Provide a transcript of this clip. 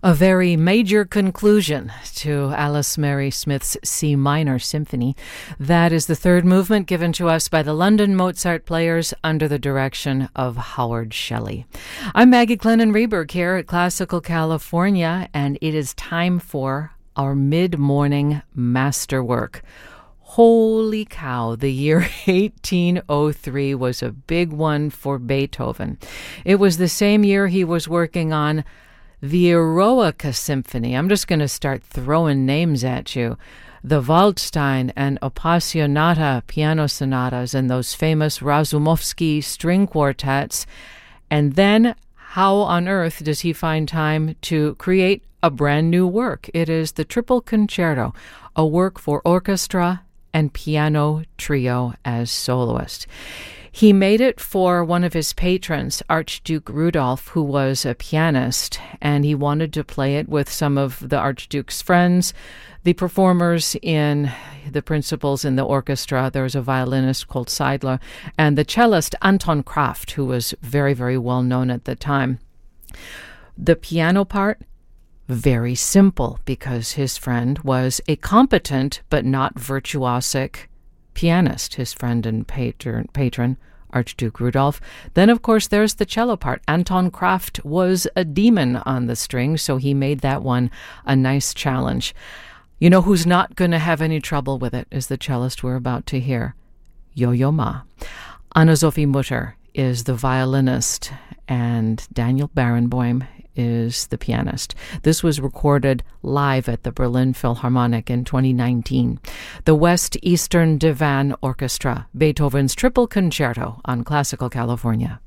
A very major conclusion to Alice Mary Smith's C minor symphony. That is the third movement given to us by the London Mozart Players under the direction of Howard Shelley. I'm Maggie Clennon-Reberg here at Classical California, and it is time for our mid-morning masterwork. Holy cow, the year 1803 was a big one for Beethoven. It was the same year he was working on the Eroica Symphony. I'm just going to start throwing names at you. The Waldstein and Appassionata piano sonatas and those famous Razumovsky string quartets. And then, how on earth does he find time to create a brand new work? It is the Triple Concerto, a work for orchestra and piano trio as soloist. He made it for one of his patrons, Archduke Rudolph, who was a pianist, and he wanted to play it with some of the Archduke's friends, the performers in the principals in the orchestra. There was a violinist called Seidler, and the cellist Anton Kraft, who was very, very well known at the time. The piano part, very simple, because his friend was a competent but not virtuosic pianist, his friend and patron, Archduke Rudolph. Then, of course, there's the cello part. Anton Kraft was a demon on the strings, so he made that one a nice challenge. You know who's not going to have any trouble with it is the cellist we're about to hear, Yo-Yo Ma. Anna-Sophie Mutter is the violinist, and Daniel Barenboim is the pianist. This was recorded live at the Berlin Philharmonic in 2019. The West Eastern Divan Orchestra, Beethoven's Triple Concerto on Classical California.